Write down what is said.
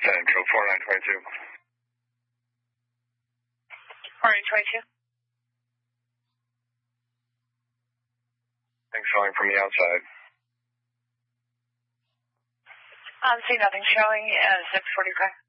Central 4922. 4922. Things showing from the outside. See nothing showing. 645.